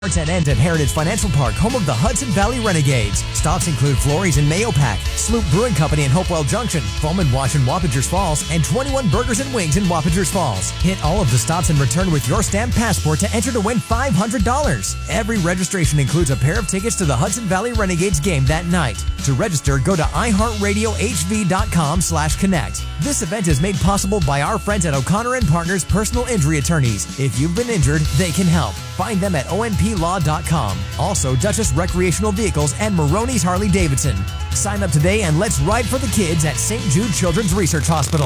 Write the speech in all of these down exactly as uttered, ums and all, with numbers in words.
Starts and ends at Heritage Financial Park, home of the Hudson Valley Renegades. Stops include Florey's in Mayopac, Sloop Brewing Company in Hopewell Junction, Foreman Wash in Wappingers Falls, and twenty-one Burgers and Wings in Wappingers Falls. Hit all of the stops and return with your stamped passport to enter to win five hundred dollars. Every registration includes a pair of tickets to the Hudson Valley Renegades game that night. To register, go to iHeartRadioHV.com slash connect. This event is made possible by our friends at O'Connor and Partners Personal Injury Attorneys. If you've been injured, they can help. Find them at O N P law dot com. Also, Duchess Recreational Vehicles and Maroney's Harley Davidson. Sign up today and let's ride for the kids at Saint Jude Children's Research Hospital.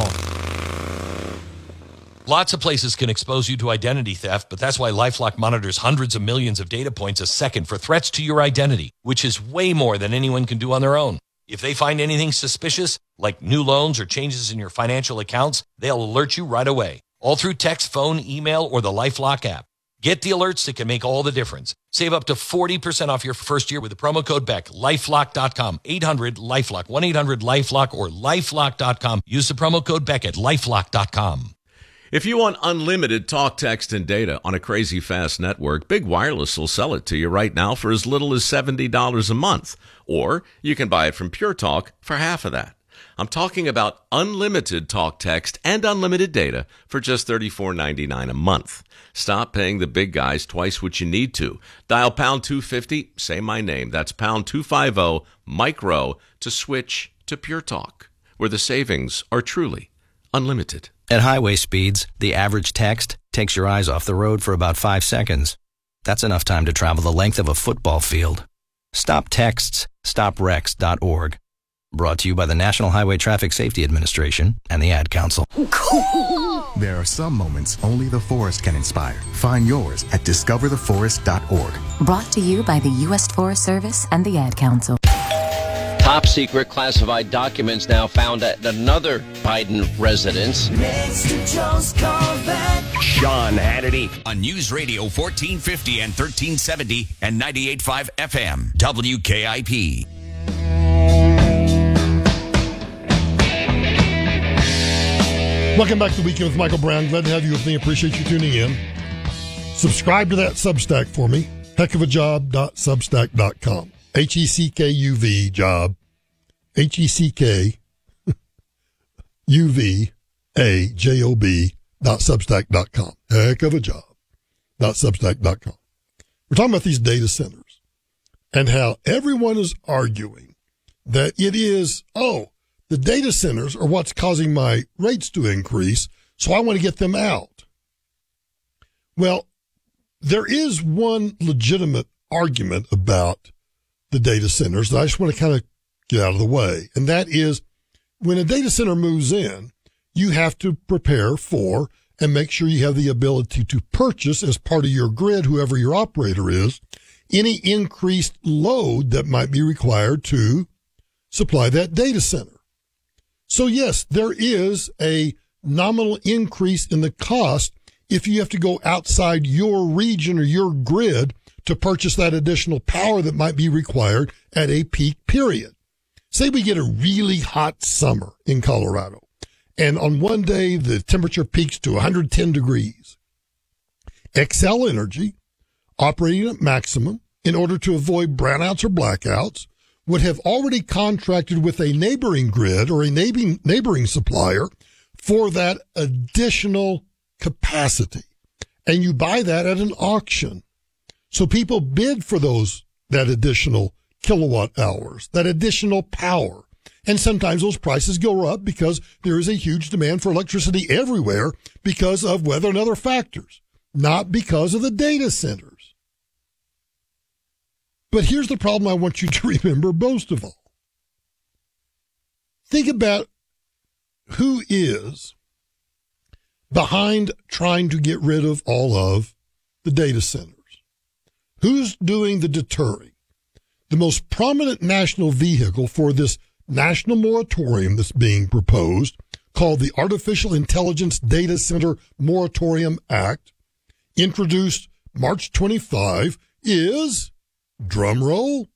Lots of places can expose you to identity theft, but that's why LifeLock monitors hundreds of millions of data points a second for threats to your identity, which is way more than anyone can do on their own. If they find anything suspicious, like new loans or changes in your financial accounts, they'll alert you right away, all through text, phone, email, or the LifeLock app. Get the alerts that can make all the difference. Save up to forty percent off your first year with the promo code Beck. lifelock dot com, eight hundred LifeLock, one eight hundred LifeLock, or lifelock dot com. Use the promo code Beck at lifelock dot com. If you want unlimited talk, text, and data on a crazy fast network, Big Wireless will sell it to you right now for as little as seventy dollars a month. Or you can buy it from Pure Talk for half of that. I'm talking about unlimited talk, text, and unlimited data for just thirty-four ninety-nine a month. Stop paying the big guys twice what you need to. Dial pound two fifty, say my name. That's pound two fifty, micro, to switch to Pure Talk, where the savings are truly unlimited. At highway speeds, the average text takes your eyes off the road for about five seconds. That's enough time to travel the length of a football field. Stop texts, stop wrecks dot org. Brought to you by the National Highway Traffic Safety Administration and the Ad Council. There are some moments only the forest can inspire. Find yours at discover the forest dot org. Brought to you by the U S Forest Service and the Ad Council. Top secret classified documents now found at another Biden residence. Next to Joe's Corvette. Sean Hannity on News Radio fourteen fifty and thirteen seventy and ninety-eight point five F M W K I P. Welcome back to the Weekend with Michael Brown. Glad to have you with me. Appreciate you tuning in. Subscribe to that Substack for me. heck of a job dot substack dot com. H E C K U V job. H E C K U V A J O B dot substack dot com. Heck of a job dot substack dot com. We're talking about these data centers and how everyone is arguing that it is, oh, the data centers are what's causing my rates to increase, so I want to get them out. Well, there is one legitimate argument about the data centers that I just want to kind of get out of the way, and that is when a data center moves in, you have to prepare for and make sure you have the ability to purchase as part of your grid, whoever your operator is, any increased load that might be required to supply that data center. So yes, there is a nominal increase in the cost if you have to go outside your region or your grid to purchase that additional power that might be required at a peak period. Say we get a really hot summer in Colorado, and on one day the temperature peaks to one hundred ten degrees. Xcel Energy, operating at maximum in order to avoid brownouts or blackouts, would have already contracted with a neighboring grid or a neighboring, neighboring supplier for that additional capacity. And you buy that at an auction. So people bid for those, that additional kilowatt hours, that additional power. And sometimes those prices go up because there is a huge demand for electricity everywhere because of weather and other factors, not because of the data centers. But here's the problem I want you to remember most of all. Think about who is behind trying to get rid of all of the data centers. Who's doing the deterring? The most prominent national vehicle for this national moratorium that's being proposed, called the Artificial Intelligence Data Center Moratorium Act, introduced March twenty-fifth, is, drum roll,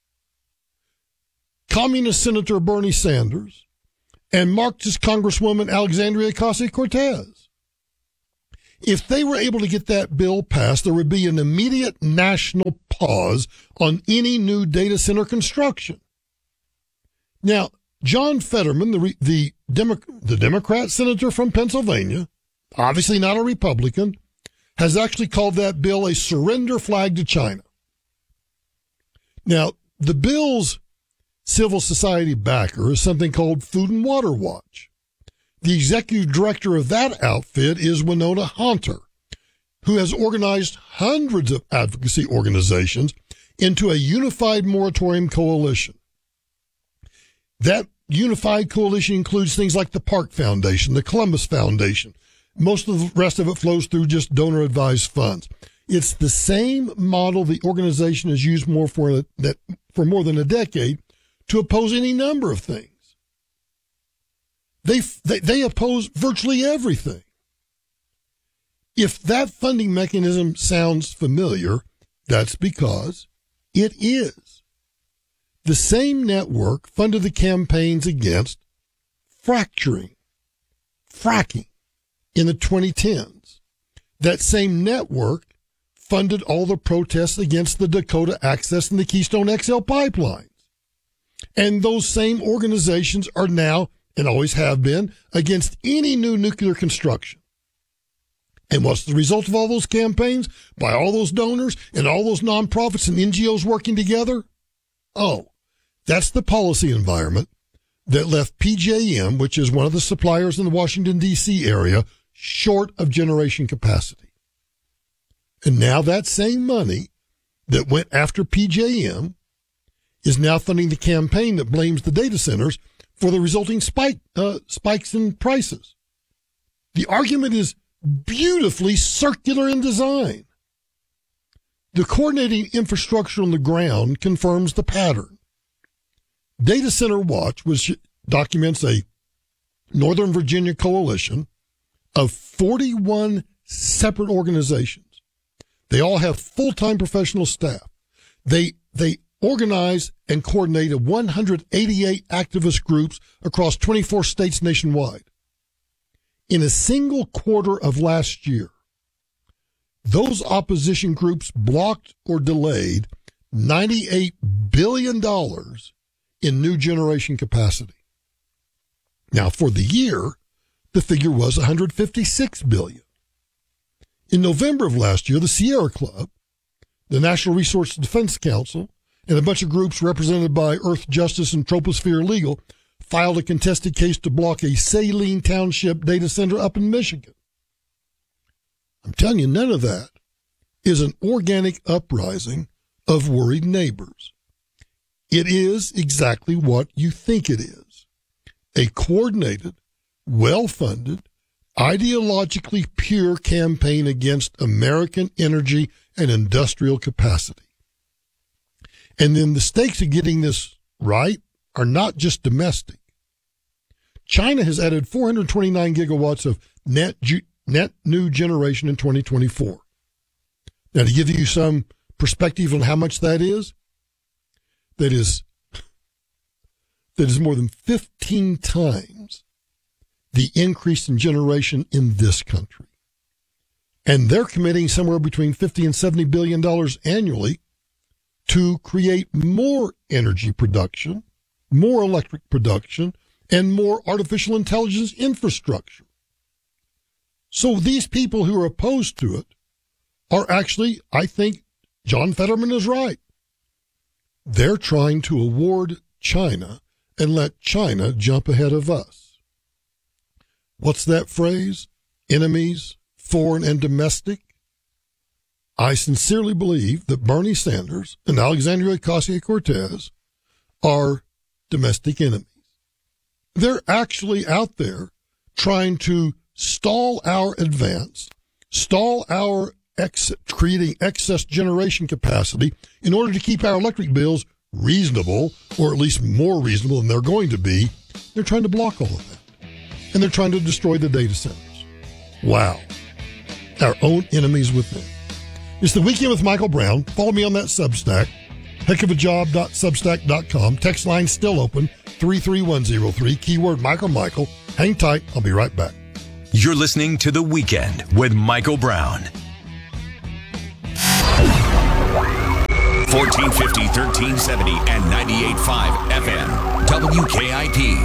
Communist Senator Bernie Sanders and Marxist Congresswoman Alexandria Ocasio-Cortez. If they were able to get that bill passed, there would be an immediate national pause on any new data center construction. Now, John Fetterman, the the, Demo- the Democrat senator from Pennsylvania, obviously not a Republican, has actually called that bill a surrender flag to China. Now, the bill's civil society backer is something called Food and Water Watch. The executive director of that outfit is Winona Hunter, who has organized hundreds of advocacy organizations into a unified moratorium coalition. That unified coalition includes things like the Park Foundation, the Columbus Foundation. Most of the rest of it flows through just donor-advised funds. It's the same model the organization has used more for, that, for more than a decade to oppose any number of things. They, they they oppose virtually everything. If that funding mechanism sounds familiar, that's because it is. The same network funded the campaigns against fracturing, fracking in the twenty tens. That same network funded all the protests against the Dakota Access and the Keystone X L pipelines. And those same organizations are now, and always have been, against any new nuclear construction. And what's the result of all those campaigns by all those donors and all those nonprofits and N G Os working together? Oh, that's the policy environment that left P J M, which is one of the suppliers in the Washington, D C area, short of generation capacity. And now that same money that went after P J M is now funding the campaign that blames the data centers for the resulting spike, uh, spikes in prices. The argument is beautifully circular in design. The coordinating infrastructure on the ground confirms the pattern. Data Center Watch, which documents a Northern Virginia coalition of forty-one separate organizations. They all have full-time professional staff. They, they organize and coordinate one hundred eighty-eight activist groups across twenty-four states nationwide. In a single quarter of last year, those opposition groups blocked or delayed ninety-eight billion dollars in new generation capacity. Now, for the year, the figure was one hundred fifty-six billion dollars. In November of last year, the Sierra Club, the National Resource Defense Council, and a bunch of groups represented by Earth Justice and Troposphere Legal filed a contested case to block a Saline Township data center up in Michigan. I'm telling you, none of that is an organic uprising of worried neighbors. It is exactly what you think it is. A coordinated, well-funded, ideologically pure campaign against American energy and industrial capacity. And then the stakes of getting this right are not just domestic. China has added four hundred twenty-nine gigawatts of net ju- net new generation in twenty twenty-four. Now, to give you some perspective on how much that is, that is that is more than fifteen times the increase in generation in this country. And they're committing somewhere between fifty and seventy billion dollars annually to create more energy production, more electric production, and more artificial intelligence infrastructure. So these people who are opposed to it are actually, I think John Fetterman is right. They're trying to award China and let China jump ahead of us. What's that phrase? Enemies, foreign and domestic? I sincerely believe that Bernie Sanders and Alexandria Ocasio-Cortez are domestic enemies. They're actually out there trying to stall our advance, stall our ex- creating excess generation capacity in order to keep our electric bills reasonable, or at least more reasonable than they're going to be. They're trying to block all of that. And they're trying to destroy the data centers. Wow. Our own enemies within. It's the Weekend with Michael Brown. Follow me on that Substack, heck of a job dot substack dot com. Text line still open, three three one zero three, keyword Michael Michael. Hang tight. I'll be right back. You're listening to The Weekend with Michael Brown. fourteen fifty, thirteen seventy, and ninety-eight point five F M. W K I P.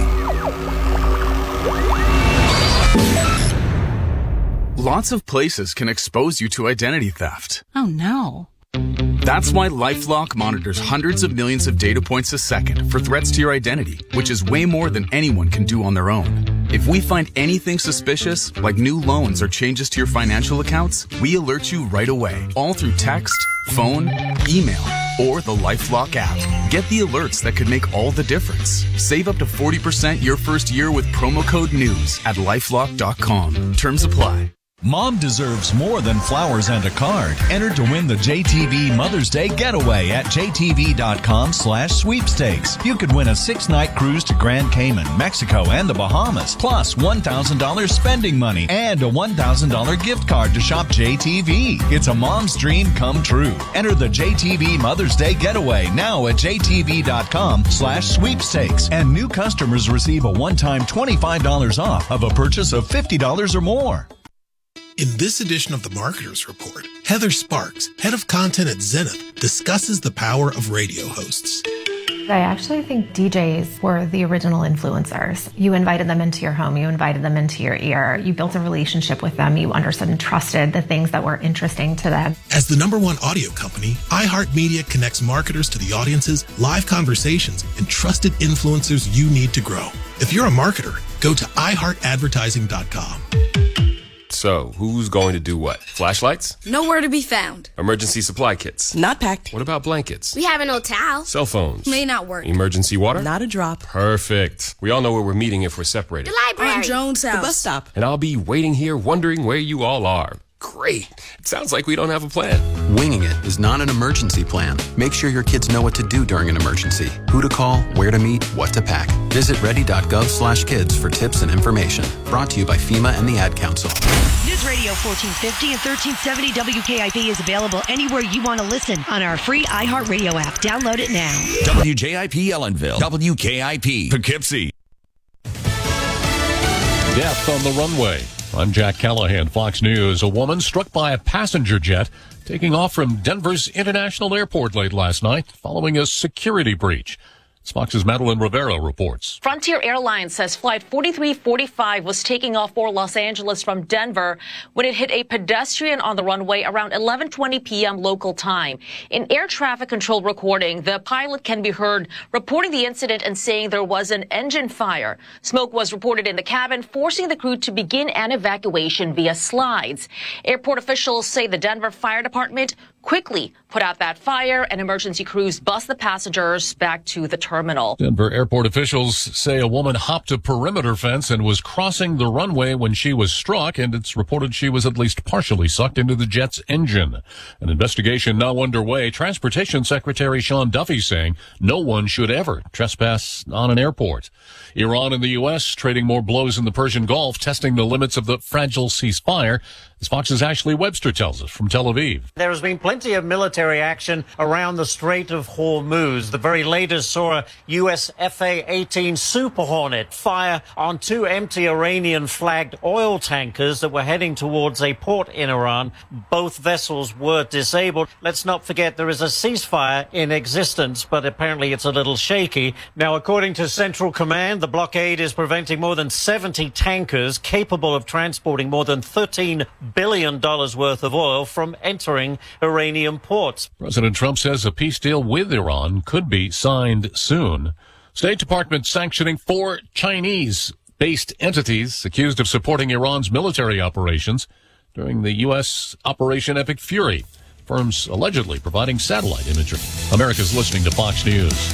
Lots of places can expose you to identity theft. Oh, no. That's why LifeLock monitors hundreds of millions of data points a second for threats to your identity, which is way more than anyone can do on their own. If we find anything suspicious, like new loans or changes to your financial accounts, we alert you right away, all through text, phone, email, or the LifeLock app. Get the alerts that could make all the difference. Save up to forty percent your first year with promo code NEWS at lifelock dot com. Terms apply. Mom deserves more than flowers and a card. Enter to win the J T V Mother's Day Getaway at jtv.com slash sweepstakes. You could win a six-night cruise to Grand Cayman, Mexico, and the Bahamas, plus one thousand dollars spending money and a one thousand dollars gift card to shop J T V. It's a mom's dream come true. Enter the J T V Mother's Day Getaway now at jtv.com slash sweepstakes. And new customers receive a one-time twenty-five dollars off of a purchase of fifty dollars or more. In this edition of the Marketers Report, Heather Sparks, head of content at Zenith, discusses the power of radio hosts. I actually think D Js were the original influencers. You invited them into your home, you invited them into your ear, you built a relationship with them, you understood and trusted the things that were interesting to them. As the number one audio company, iHeartMedia connects marketers to the audiences, live conversations, and trusted influencers you need to grow. If you're a marketer, go to i heart advertising dot com. So, who's going to do what? Flashlights? Nowhere to be found. Emergency supply kits? Not packed. What about blankets? We have an old towel. Cell phones? May not work. Emergency water? Not a drop. Perfect. We all know where we're meeting if we're separated. The library. On Jones' house. The bus stop. And I'll be waiting here wondering where you all are. Great. It sounds like we don't have a plan. Winging it is not an emergency plan. Make sure your kids know what to do during an emergency. Who to call, where to meet, what to pack. Visit ready.gov slash kids for tips and information. Brought to you by FEMA and the Ad Council. News Radio fourteen fifty and thirteen seventy W K I P is available anywhere you want to listen on our free iHeartRadio app. Download it now. W J I P Ellenville. W K I P Poughkeepsie. Death on the runway. I'm Jack Callahan, Fox News. A woman struck by a passenger jet taking off from Denver's International Airport late last night following a security breach. Fox's Madeline Rivera reports. Frontier Airlines says Flight forty-three forty-five was taking off for Los Angeles from Denver when it hit a pedestrian on the runway around eleven twenty p.m. local time. In air traffic control recording, the pilot can be heard reporting the incident and saying there was an engine fire. Smoke was reported in the cabin, forcing the crew to begin an evacuation via slides. Airport officials say the Denver Fire Department quickly put out that fire, and emergency crews bus the passengers back to the terminal. Denver airport officials say a woman hopped a perimeter fence and was crossing the runway when she was struck, and it's reported she was at least partially sucked into the jet's engine. An investigation now underway. Transportation Secretary Sean Duffy saying no one should ever trespass on an airport. Iran and the U S trading more blows in the Persian Gulf, testing the limits of the fragile ceasefire, as Fox's Ashley Webster tells us from Tel Aviv. There has been plenty of military action around the Strait of Hormuz. The very latest saw a U S F A eighteen Super Hornet fire on two empty Iranian-flagged oil tankers that were heading towards a port in Iran. Both vessels were disabled. Let's not forget there is a ceasefire in existence, but apparently it's a little shaky. Now, according to Central Command, the blockade is preventing more than seventy tankers capable of transporting more than thirteen billion dollars worth of oil from entering Iranian ports. President Trump says a peace deal with Iran could be signed soon. State Department sanctioning four Chinese-based entities accused of supporting Iran's military operations during the U S Operation Epic Fury. Firms allegedly providing satellite imagery. America's listening to Fox News.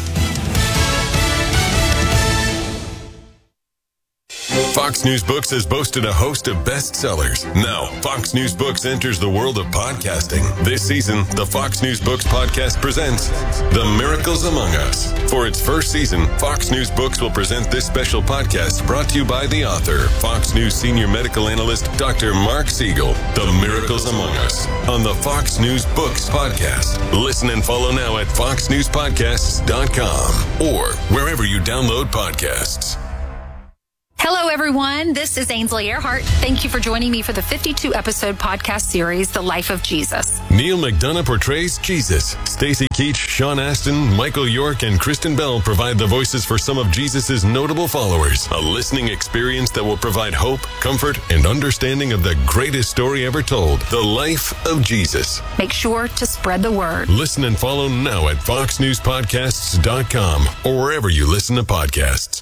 Fox News Books has boasted a host of bestsellers. Now, Fox News Books enters the world of podcasting. This season, the Fox News Books podcast presents The Miracles Among Us. For its first season, Fox News Books will present this special podcast brought to you by the author, Fox News senior medical analyst, Doctor Mark Siegel. The Miracles Among Us on the Fox News Books podcast. Listen and follow now at fox news podcasts dot com or wherever you download podcasts. Hello, everyone. This is Ainsley Earhart. Thank you for joining me for the fifty-two episode podcast series, The Life of Jesus. Neil McDonough portrays Jesus. Stacey Keach, Sean Astin, Michael York, and Kristen Bell provide the voices for some of Jesus' notable followers. A listening experience that will provide hope, comfort, and understanding of the greatest story ever told, The Life of Jesus. Make sure to spread the word. Listen and follow now at fox news podcasts dot com or wherever you listen to podcasts.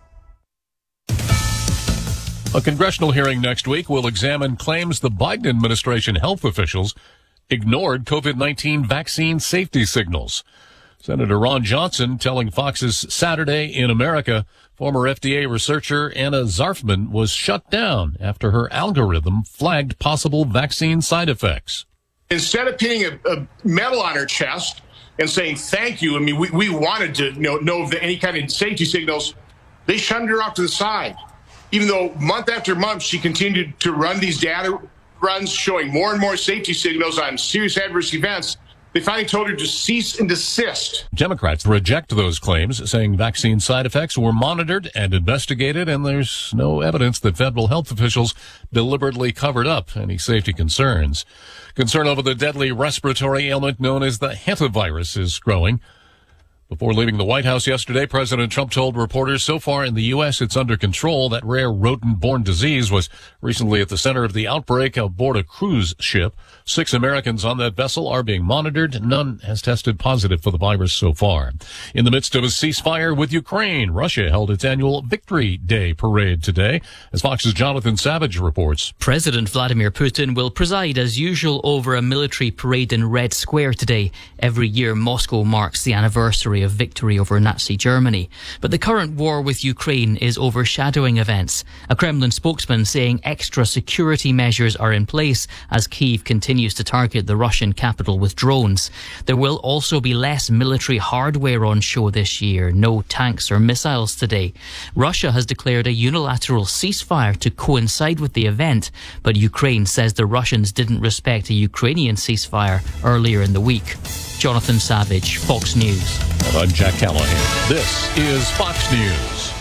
A congressional hearing next week will examine claims the Biden administration health officials ignored COVID nineteen vaccine safety signals. Senator Ron Johnson telling Fox's Saturday in America, former F D A researcher Anna Zarfman was shut down after her algorithm flagged possible vaccine side effects. Instead of pinning a, a medal on her chest and saying thank you, I mean, we, we wanted to know, know of the, any kind of safety signals, they shunned her off to the side. Even though month after month she continued to run these data runs showing more and more safety signals on serious adverse events, they finally told her to cease and desist. Democrats reject those claims, saying vaccine side effects were monitored and investigated, and there's no evidence that federal health officials deliberately covered up any safety concerns. Concern over the deadly respiratory ailment known as the hantavirus is growing. Before leaving the White House yesterday, President Trump told reporters so far in the U S it's under control. That rare rodent-borne disease was recently at the center of the outbreak aboard a cruise ship. Six Americans on that vessel are being monitored. None has tested positive for the virus so far. In the midst of a ceasefire with Ukraine, Russia held its annual Victory Day parade today, as Fox's Jonathan Savage reports. President Vladimir Putin will preside as usual over a military parade in Red Square today. Every year, Moscow marks the anniversary of victory over Nazi Germany. But the current war with Ukraine is overshadowing events. A Kremlin spokesman saying extra security measures are in place as Kyiv continues to target the Russian capital with drones. There will also be less military hardware on show this year. No tanks or missiles today. Russia has declared a unilateral ceasefire to coincide with the event, but Ukraine says the Russians didn't respect a Ukrainian ceasefire earlier in the week. Jonathan Savage, Fox News. And I'm Jack Callahan. This is Fox News.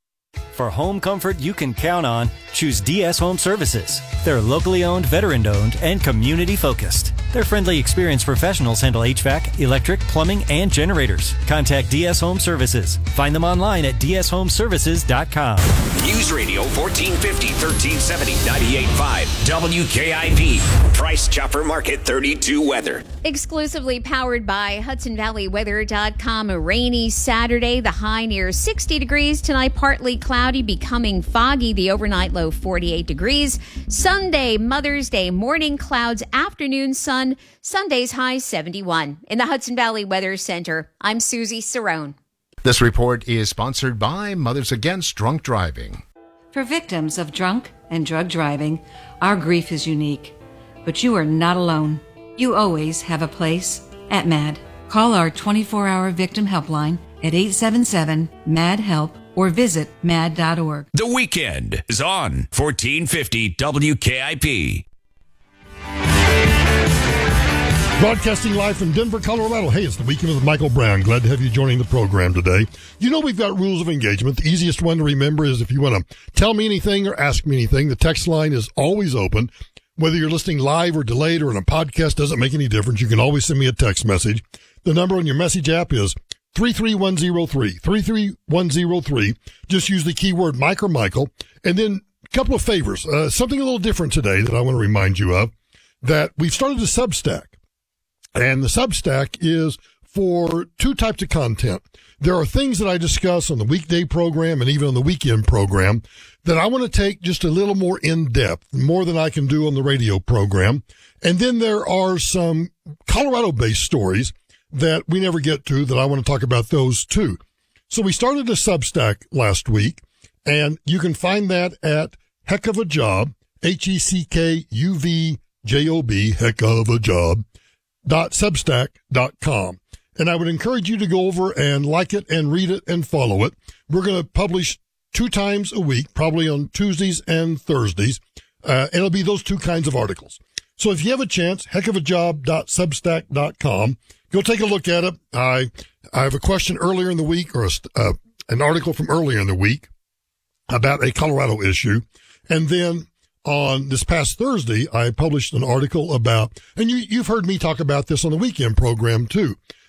For home comfort you can count on, choose D S Home Services. They're locally owned, veteran-owned, and community-focused. Their friendly, experienced professionals handle H V A C, electric, plumbing, and generators. Contact D S Home Services. Find them online at d s home services dot com. News Radio fourteen fifty, thirteen seventy, ninety-eight point five W K I P. Price Chopper Market thirty-two weather. Exclusively powered by Hudson Valley Weather dot com. A rainy Saturday. The high near sixty degrees. Tonight, partly cloudy, becoming foggy. The overnight low forty-eight degrees. Sunday, Mother's Day, morning clouds, afternoon sun. Sunday's high seventy-one. In the Hudson Valley Weather Center, I'm Susie Cerrone. This report is sponsored by Mothers Against Drunk Driving. For victims of drunk and drug driving, our grief is unique. But you are not alone. You always have a place at MAD. Call our twenty-four hour victim helpline at eight seven seven, M A D, HELP or visit mad dot org. The Weekend is on fourteen fifty W K I P. Broadcasting live from Denver, Colorado. Hey, it's the Weekend with Michael Brown. Glad to have you joining the program today. You know we've got rules of engagement. The easiest one to remember is if you want to tell me anything or ask me anything, the text line is always open. Whether you're listening live or delayed or in a podcast, doesn't make any difference. You can always send me a text message. The number on your message app is three three one zero three, three three one zero three. Just use the keyword Mike or Michael. And then a couple of favors. Uh, something a little different today that I want to remind you of, that we've started a Substack. And the Substack is for two types of content. There are things that I discuss on the weekday program and even on the weekend program that I want to take just a little more in depth, more than I can do on the radio program. And then there are some Colorado-based stories that we never get to that I want to talk about those too. So we started a Substack last week, and you can find that at Heck of a Job, H E C K U V J O B, Heck of a Job, dot substack dot com. And I would encourage you to go over and like it and read it and follow it. We're going to publish two times a week, probably on Tuesdays and Thursdays. Uh, and it'll be those two kinds of articles. So if you have a chance, heck of a job dot substack dot com. Go take a look at it. I, I have a question earlier in the week or a, uh, an article from earlier in the week about a Colorado issue. And then on this past Thursday, I published an article about, and you, you've heard me talk about this on the weekend program too,